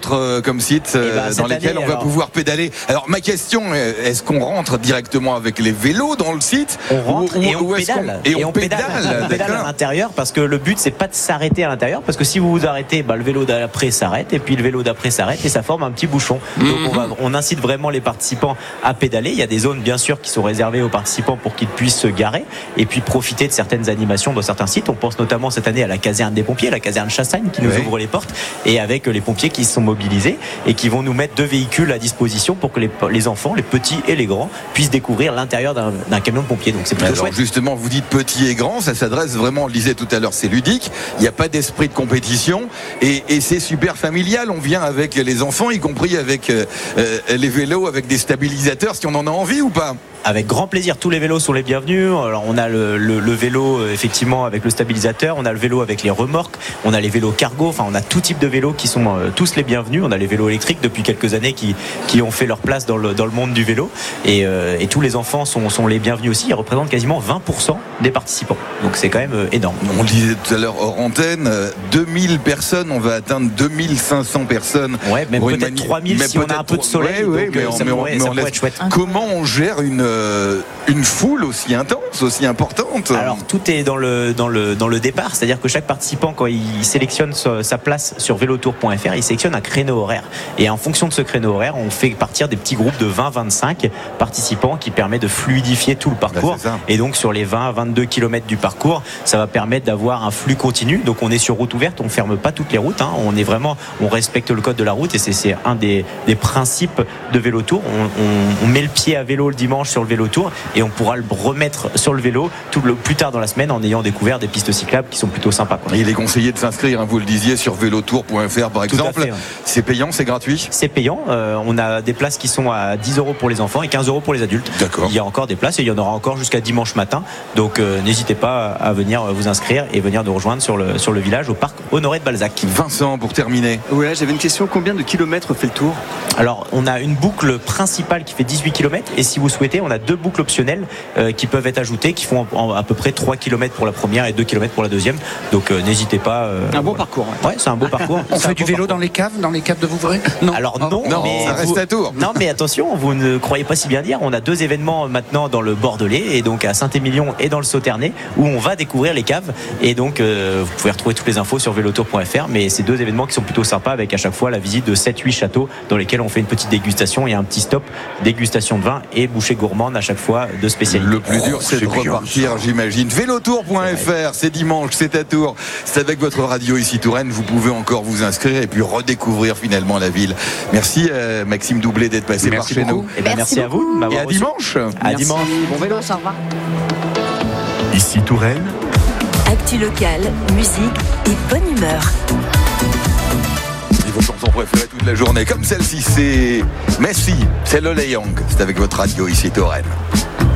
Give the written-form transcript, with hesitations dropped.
d'autres comme sites dans lesquels on va pouvoir pédaler? Alors ma question, est-ce qu'on rentre directement avec les vélos dans le site? On rentre et on pédale. On pédale à l'intérieur, parce que le but c'est pas de s'arrêter à l'intérieur, parce que si vous vous arrêtez, le vélo d'après s'arrête, et puis le vélo d'après s'arrête, et ça forme un petit bouchon. Donc on incite vraiment les participants à pédaler. Il y a des zones bien sûr qui sont réservées aux participants pour qu'ils puissent se garer et puis profiter de certaines animations dans certains sites. On pense notamment cette année à la caserne des pompiers, la caserne Chassagne qui nous ouvre les portes, et avec les pompiers qui se sont mobilisés et qui vont nous mettre 2 véhicules à disposition pour que les enfants, les petits et les grands, puissent découvrir l'intérieur d'un camion de pompiers. Donc c'est plutôt chouette. Justement, vous dites petits et grands, ça s'adresse vraiment, on le disait tout à l'heure, c'est ludique, il n'y a pas d'esprit de compétition et c'est super familial. On vient avec les enfants, y compris avec les vélos, avec des stabilisateurs, si on en a envie ou pas. Avec grand plaisir, tous les vélos sont les bienvenus. Alors on a le vélo effectivement avec le stabilisateur, on a le vélo avec les remorques, on a les vélos cargo, enfin on a tout type de vélos qui sont tous les bienvenus. On a les vélos électriques depuis quelques années qui ont fait leur place dans le monde du vélo, et tous les enfants sont les bienvenus aussi. Ils représentent quasiment 20% des participants, donc c'est quand même énorme. On le disait tout à l'heure hors antenne, 2000 personnes, on va atteindre 2500 personnes. Ouais, même peut-être 3000 si on a un peu de soleil. Ça pourrait être chouette. Comment on gère une foule aussi intense, aussi importante? Alors tout est dans le départ, c'est-à-dire que chaque participant, quand il sélectionne sa place sur velotour.fr, il sélectionne un créneau horaire, et en fonction de ce créneau horaire, on fait partir des petits groupes de 20-25 participants qui permet de fluidifier tout le parcours. Et donc sur les 20-22 km du parcours, ça va permettre d'avoir un flux continu. Donc on est sur route ouverte, on ferme pas toutes les routes, on respecte le code de la route, et c'est un des principes de Vélotour. On met le pied à vélo le dimanche sur le Vélotour, et on pourra le remettre sur le vélo plus tard dans la semaine en ayant découvert des pistes cyclables qui sont plutôt sympas. Il est conseillé de s'inscrire, vous le disiez, sur velotour.fr par exemple. C'est payant, c'est gratuit? C'est payant. On a des places qui sont à 10 € pour les enfants et 15 € pour les adultes. D'accord. Il y a encore des places, et il y en aura encore jusqu'à dimanche matin. Donc n'hésitez pas à venir vous inscrire et venir nous rejoindre sur le village, au parc Honoré de Balzac. Vincent, pour terminer. Ouais, j'avais une question. Combien de kilomètres fait le tour? Alors on a une boucle principale qui fait 18 km, et si vous souhaitez, on a 2 boucles optionnelles qui peuvent être ajoutées, qui font à peu près 3 km pour la première et 2 km pour la deuxième. Donc n'hésitez pas. Un beau parcours. Ouais, c'est un beau parcours. On fait du vélo dans les caves de Vouvray? Non. Alors non, mais ça reste à Tours. Non, mais attention, vous ne croyez pas si bien dire. On a 2 événements maintenant dans le Bordelais, et donc à Saint-Émilion et dans le Sauternais, où on va découvrir les caves. Et donc vous pouvez retrouver toutes les infos sur velotour.fr. Mais c'est 2 événements qui sont plutôt sympas, avec à chaque fois la visite de 7-8 châteaux dans lesquels on fait une petite dégustation et un petit stop dégustation de vin et bouchée gourmande à chaque fois de spécialité. Le plus dur, c'est de repartir, j'imagine. Velotour.fr, c'est dimanche, c'est à Tours, c'est avec votre radio ici Touraine. Vous pouvez encore vous inscrire et puis redécouvrir finalement la ville. Merci Maxime Doublet d'être passé par chez nous. Merci à vous. Et à dimanche. À dimanche. Bon vélo. Au revoir. Ici Touraine. Actu locale, musique et bonne humeur. Vos chansons préférées toute la journée, comme celle-ci, c'est Messi, c'est Lola Young. C'est avec votre radio ici Touraine.